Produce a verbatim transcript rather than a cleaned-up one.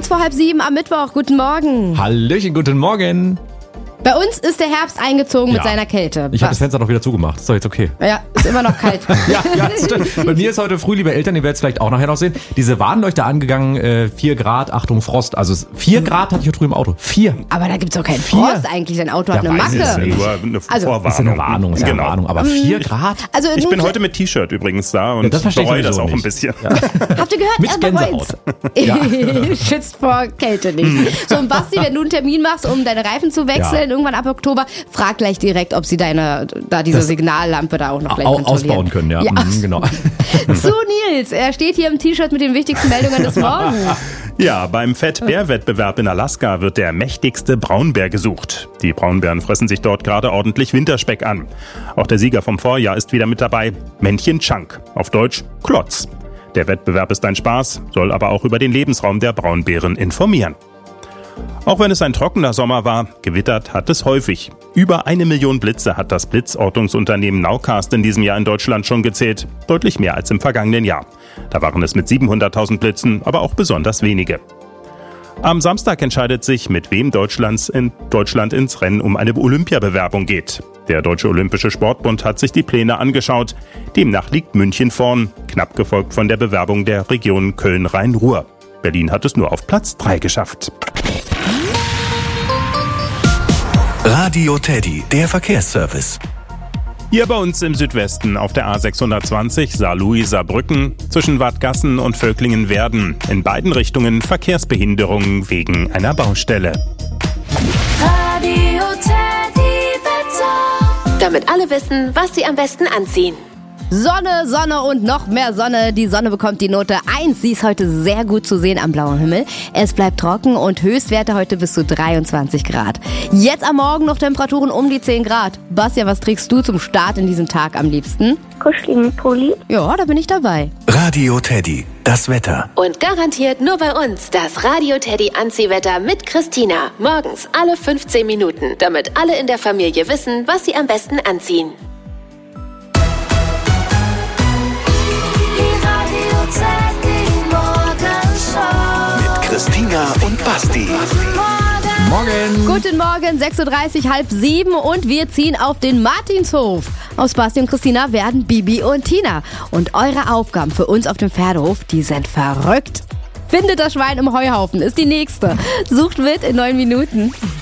kurz vor halb sieben am Mittwoch. Guten Morgen. Hallöchen, guten Morgen. Bei uns ist der Herbst eingezogen mit Ja. seiner Kälte. Ich habe das Fenster noch wieder zugemacht. Ist doch jetzt okay. Ja, ist immer noch kalt. Ja, ja, das stimmt. Bei mir ist heute früh, liebe Eltern, ihr werdet es vielleicht auch nachher noch sehen, diese Warnleuchte angegangen, äh, vier Grad, Achtung, Frost. Also vier Grad hatte ich heute früh im Auto. Vier. Aber da gibt's doch keinen Vier? Frost eigentlich. Dein Auto hat Ja, eine weiß ich Macke. nicht. Nur eine Also, Vorwarnung. Das ist eine Warnung, ist eine genau. Warnung. Aber vier Grad? Also, Ich nun, bin heute mit T-Shirt übrigens da und Ja, das verstehe ich bereue das sowieso auch ein nicht. bisschen. habt ihr gehört? Mit Er bereut's. Gänsehaut. Schützt vor Kälte nicht. So, und Basti, wenn du einen Termin machst, um deine Reifen zu wechseln, Ja. irgendwann ab Oktober, frag gleich direkt, ob sie deine, da diese Das- Signallampe da auch noch gleich Au- kontrollieren. ausbauen können, ja. Ja. Mhm, genau. Zu Nils. Er steht hier im T-Shirt mit den wichtigsten Meldungen des Morgens. Ja, beim Fettbär-Wettbewerb in Alaska wird der mächtigste Braunbär gesucht. Die Braunbären fressen sich dort gerade ordentlich Winterspeck an. Auch der Sieger vom Vorjahr ist wieder mit dabei, Männchen Chunk, auf Deutsch Klotz. Der Wettbewerb ist ein Spaß, soll aber auch über den Lebensraum der Braunbären informieren. Auch wenn es ein trockener Sommer war, gewittert hat es häufig. Über eine Million Blitze hat das Blitzortungsunternehmen Nowcast in diesem Jahr in Deutschland schon gezählt. Deutlich mehr als im vergangenen Jahr. Da waren es mit siebenhunderttausend Blitzen, aber auch besonders wenige. Am Samstag entscheidet sich, mit wem Deutschlands in Deutschland ins Rennen um eine Olympiabewerbung geht. Der Deutsche Olympische Sportbund hat sich die Pläne angeschaut. Demnach liegt München vorn, knapp gefolgt von der Bewerbung der Region Köln-Rhein-Ruhr. Berlin hat es nur auf Platz drei geschafft. Radio Teddy, der Verkehrsservice. Hier bei uns im Südwesten auf der A sechshundertzwanzig Saarlouis-Saarbrücken zwischen Wadgassen und Völklingen-Werden. In beiden Richtungen Verkehrsbehinderungen wegen einer Baustelle. Radio Teddy Wetter. Damit alle wissen, was sie am besten anziehen. Sonne, Sonne und noch mehr Sonne. Die Sonne bekommt die Note eins. Sie ist heute sehr gut zu sehen am blauen Himmel. Es bleibt trocken und Höchstwerte heute bis zu dreiundzwanzig Grad. Jetzt am Morgen noch Temperaturen um die zehn Grad. Bastian, was trägst du zum Start in diesem Tag am liebsten? kuscheligen Pulli. Ja, da bin ich dabei. Radio Teddy, das Wetter. Und garantiert nur bei uns das Radio Teddy Anziehwetter mit Christina. Morgens alle fünfzehn Minuten, damit alle in der Familie wissen, was sie am besten anziehen. Mit Christina und Basti. Morgen. Guten Morgen, sechs Uhr dreißig, halb sieben und wir ziehen auf den Martinshof. Aus Basti und Christina werden Bibi und Tina. Und eure Aufgaben für uns auf dem Pferdehof, die sind verrückt. Findet das Schwein im Heuhaufen ist die nächste. Sucht mit in neun Minuten.